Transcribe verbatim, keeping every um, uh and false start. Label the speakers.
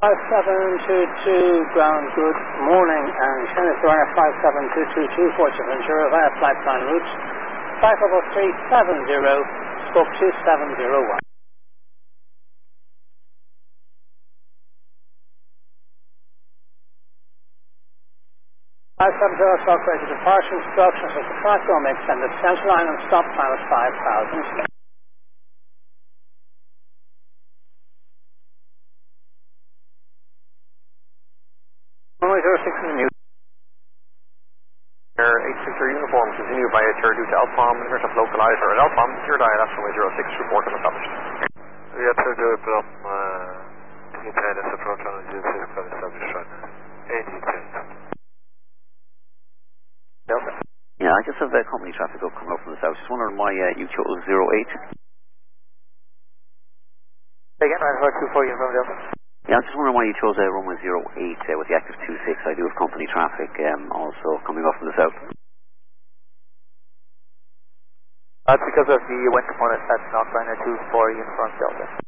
Speaker 1: five seven two two, ground, good morning, and Shannon Runner five seven two two two, Fortune Ventura via flight plan route five four three seven zero, stroke two seven zero one. five seven zero, stock ready departure instructions of the platform extended central line and stop time at five thousand. Runway zero six is new.
Speaker 2: Air eight six zero uniform, continue via Air due to Alpam, inverse of localizer at Alpam, your dial at runway zero six, report and established.
Speaker 3: We have to do it from uh, Independence approach on the zero six from established run. eighty ten.
Speaker 2: Delta.
Speaker 4: Yeah, I just have uh, company traffic up coming up from the south. Just wondering why uh, you chose zero eight.
Speaker 2: Again, nine five two four uniform Delta.
Speaker 4: Yeah, I'm just wondering why you chose uh, runway zero eight uh, with the active two six. I do have company traffic um, also coming up from the south.
Speaker 2: That's because of the wind component at Knock Liner two four uniform Delta.